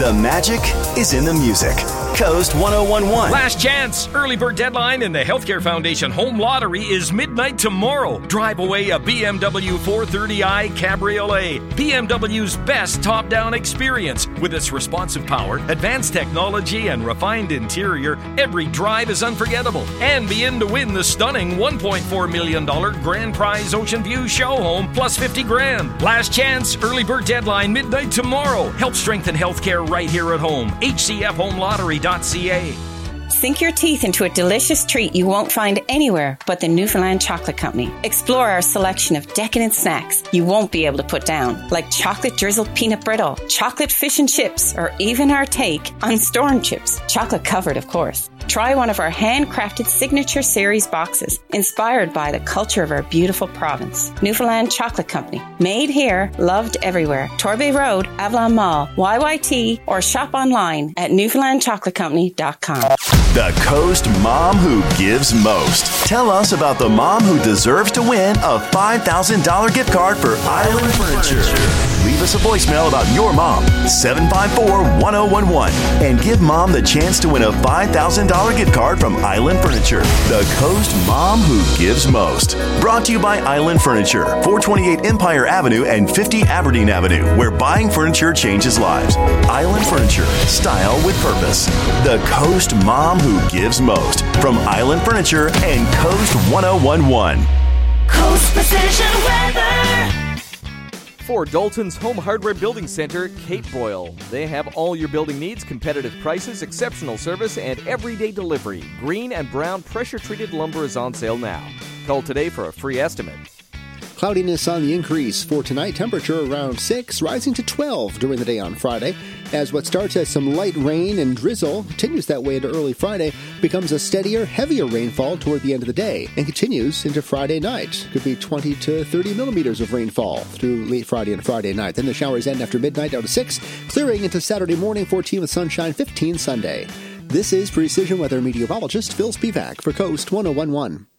The magic is in the music. Coast 1011. Last chance. Early bird deadline in the Healthcare Foundation Home Lottery is midnight tomorrow. Drive away a BMW 430i Cabriolet. BMW's best top-down experience. With its responsive power, advanced technology, and refined interior, every drive is unforgettable. And be in to win the stunning $1.4 million grand prize Ocean View show home plus $50,000. Last chance. Early bird deadline midnight tomorrow. Help strengthen healthcare right here at home. HCFHomeLottery.ca. Sink your teeth into a delicious treat you won't find anywhere but the Newfoundland Chocolate Company. Explore our selection of decadent snacks you won't be able to put down, like chocolate drizzled peanut brittle, chocolate fish and chips, or even our take on storm chips, chocolate covered, of course. Try one of our handcrafted signature series boxes, inspired by the culture of our beautiful province. Newfoundland Chocolate Company. Made here, loved everywhere. Torbay Road, Avalon Mall, YYT, or shop online at newfoundlandchocolatecompany.com. The Coast Mom Who Gives Most. Tell us about the mom who deserves to win a $5,000 gift card for Island Furniture. Leave us a voicemail about your mom, 754-1011, and give mom the chance to win a $5,000 gift card from Island Furniture. The Coast Mom Who Gives Most. Brought to you by Island Furniture, 428 Empire Avenue and 50 Aberdeen Avenue, where buying furniture changes lives. Island Furniture, style with purpose. The Coast Mom Who Gives Most. From Island Furniture and Coast 1011. Coast Precision Weather. For Dalton's Home Hardware Building Center, Kate Boyle. They have all your building needs, competitive prices, exceptional service, and everyday delivery. Green and brown pressure-treated lumber is on sale now. Call today for a free estimate. Cloudiness on the increase for tonight. Temperature around 6, rising to 12 during the day on Friday. As what starts as some light rain and drizzle continues that way into early Friday, becomes a steadier, heavier rainfall toward the end of the day and continues into Friday night. Could be 20 to 30 millimeters of rainfall through late Friday and Friday night. Then the showers end after midnight down to 6, clearing into Saturday morning, 14 with sunshine, 15 Sunday. This is Precision Weather meteorologist Phil Spivak for Coast 1011.